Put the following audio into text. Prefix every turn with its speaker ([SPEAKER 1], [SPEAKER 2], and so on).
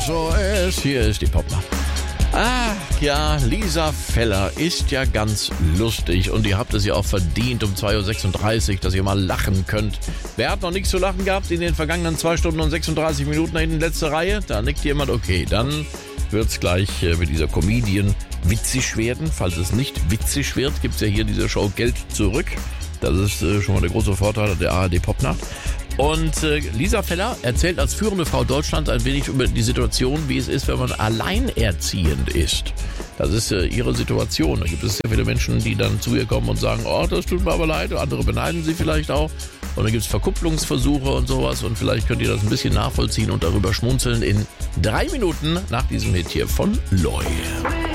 [SPEAKER 1] SOS, hier ist die Popmacht. Ach ja, Lisa Feller ist ja ganz lustig und ihr habt es ja auch verdient um 2.36 Uhr, dass ihr mal lachen könnt. Wer hat noch nichts zu lachen gehabt in den vergangenen 2 Stunden und 36 Minuten in der letzten Reihe? Da nickt jemand, okay, dann wird's gleich mit dieser Comedian witzig werden. Falls es nicht witzig wird, gibt's ja hier diese Show Geld zurück. Das ist schon mal der große Vorteil der ARD Popnacht. Und Lisa Feller erzählt als führende Frau Deutschlands ein wenig über die Situation, wie es ist, wenn man alleinerziehend ist. Das ist ihre Situation. Da gibt es sehr viele Menschen, die dann zu ihr kommen und sagen, oh, das tut mir aber leid. Andere beneiden sie vielleicht auch. Und dann gibt es Verkupplungsversuche und sowas. Und vielleicht könnt ihr das ein bisschen nachvollziehen und darüber schmunzeln in 3 Minuten nach diesem Hit hier von Loy.